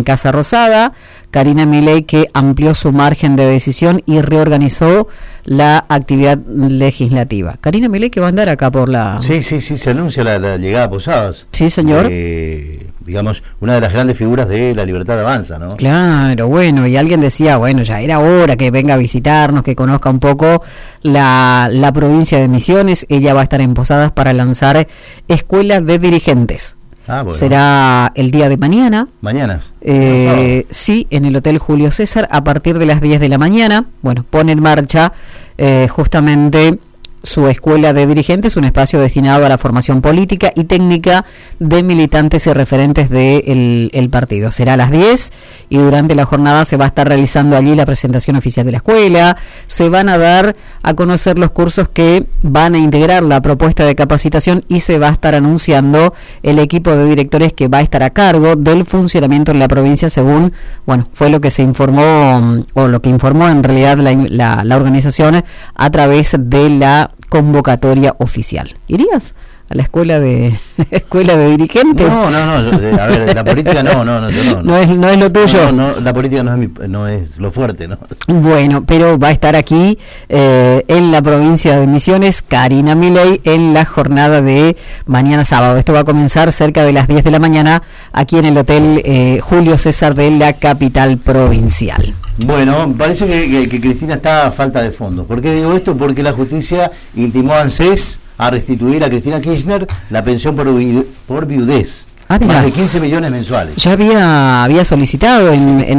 Casa Rosada. Karina Milei, que amplió su margen de decisión y reorganizó la actividad legislativa. Karina Milei, que va a andar acá por la... Sí, se anuncia la llegada a Posadas. Sí, señor. Digamos, una de las grandes figuras de La Libertad Avanza, ¿no? Claro, bueno, y alguien decía, bueno, ya era hora que venga a visitarnos, que conozca un poco la provincia de Misiones. Ella va a estar en Posadas para lanzar Escuela de Dirigentes. Bueno. Será el día de mañana. ¿Mañanas? Sí, en el Hotel Julio César, a partir de las 10 de la mañana. Bueno, pone en marcha justamente su escuela de dirigentes, un espacio destinado a la formación política y técnica de militantes y referentes del partido. Será a las 10 y durante la jornada se va a estar realizando allí la presentación oficial de la escuela. Se van a dar a conocer los cursos que van a integrar la propuesta de capacitación y se va a estar anunciando el equipo de directores que va a estar a cargo del funcionamiento en la provincia, según, bueno, fue lo que se informó, o lo que informó en realidad la organización a través de la convocatoria oficial. ¿Irías a la escuela de dirigentes? No, a ver, la política no. No es lo tuyo. No, la política no es lo fuerte, ¿no? Bueno, pero va a estar aquí en la provincia de Misiones Karina Milei en la jornada de mañana sábado. Esto va a comenzar cerca de las 10 de la mañana aquí en el Hotel Julio César de la capital provincial. Bueno, parece que Cristina está a falta de fondos. ¿Por qué digo esto? Porque la justicia intimó a ANSES a restituir a Cristina Kirchner la pensión por viudez. Más de 15 millones mensuales. Ya había solicitado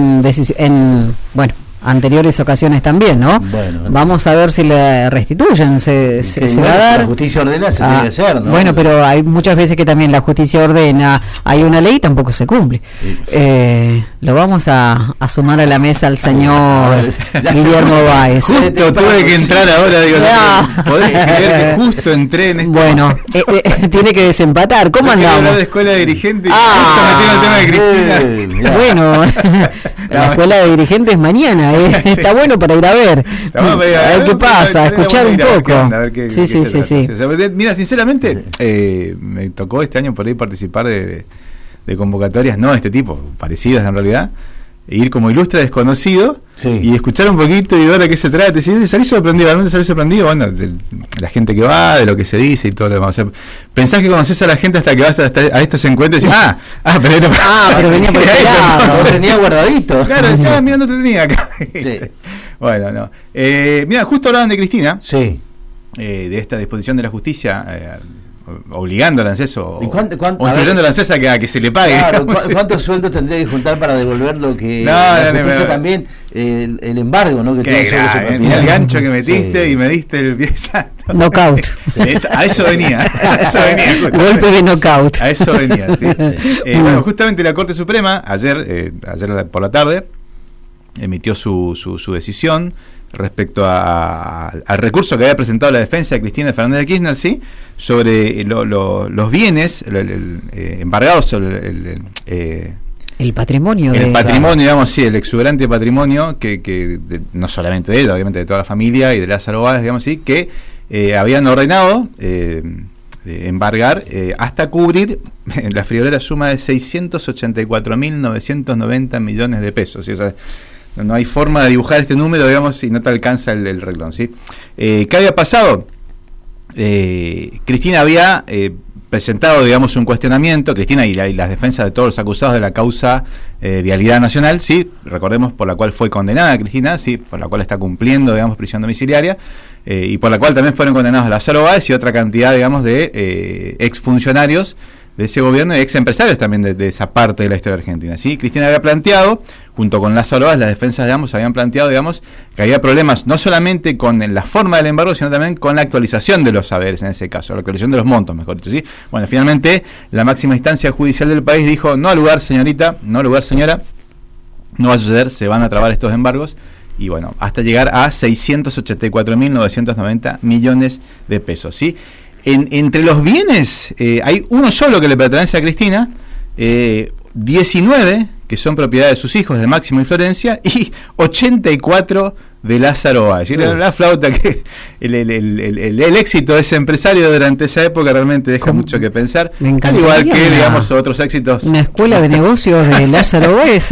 en anteriores ocasiones también, ¿no? Bueno, vamos a ver si le restituyen, se va a dar. La justicia ordena, se tiene que hacer, ¿no? Bueno, pero hay muchas veces que también la justicia ordena, hay una ley y tampoco se cumple. Sí. Lo vamos a sumar a la mesa al señor Guillermo Báez. Justo tuve que entrar ahora, digo, podés creer que justo entré en esto. Bueno, tiene que desempatar. ¿Cómo andamos? Hablar de escuela de dirigentes y justo metiendo el tema de Cristina. Bueno, la escuela de dirigentes mañana. Está bueno para ir a ver. A ver qué pasa, escuchar un poco. Sí. Mira, sinceramente, me tocó este año por ahí participar de convocatorias, no de este tipo, parecidas en realidad, e ir como ilustre desconocido y escuchar un poquito y ver a qué se trata. Salí sorprendido, realmente salí sorprendido, bueno, de la gente que va, de lo que se dice y todo lo demás. O sea, pensás que conoces a la gente hasta que vas a estos encuentros y decís, pero venía por ahí, no tenía guardadito. Claro, mira, no te tenía acá. Sí. Bueno, no. Mira, justo hablaban de Cristina, de esta disposición de la justicia, obligando al ANSES o instruyendo al ANSES a que se le pague. Claro, ¿cuántos sueldos tendría que juntar para devolver lo que la justicia también, el embargo, ¿no? Que tiene sobre su propiedad? Mira el gancho que metiste y me diste el pie exacto. Knockout. A eso venía. Golpe de knockout. A eso venía, sí. Bueno, justamente la Corte Suprema, ayer por la tarde, emitió su decisión respecto al recurso que había presentado la defensa de Cristina Fernández de Kirchner, sobre los bienes embargados sobre el patrimonio. El patrimonio, digamos, el exuberante patrimonio que no solamente de ella, obviamente de toda la familia y de Lázaro Báez, digamos, que habían ordenado embargar hasta cubrir la friolera suma de 684.990 millones de pesos. ¿Sí? O sea, no hay forma de dibujar este número, digamos, si no te alcanza el renglón, ¿sí? ¿Qué había pasado? Cristina había presentado, digamos, un cuestionamiento, Cristina y las defensas de todos los acusados de la causa Vialidad Nacional, ¿sí? Recordemos, por la cual fue condenada Cristina, ¿sí? Por la cual está cumpliendo, digamos, prisión domiciliaria, y por la cual también fueron condenados Lázaro Báez y otra cantidad, digamos, de exfuncionarios de ese gobierno y ex empresarios también de esa parte de la historia argentina, ¿sí? Cristina había planteado, junto con Lázaro Báez, las defensas, digamos, habían planteado, digamos, que había problemas no solamente con la forma del embargo, sino también con la actualización de los saberes en ese caso, la actualización de los montos, mejor dicho, ¿sí? Bueno, finalmente, la máxima instancia judicial del país dijo, no lugar, señorita, no lugar, señora, no va a suceder, se van a trabar estos embargos, y bueno, hasta llegar a 684.990 millones de pesos, ¿sí? Entre los bienes hay uno solo que le pertenece a Cristina, 19 que son propiedad de sus hijos, de Máximo y Florencia, y 84 de Lázaro Báez. La flauta que el éxito de ese empresario durante esa época realmente deja mucho que pensar, al igual que, digamos, otros éxitos. Una escuela de negocios de Lázaro Báez.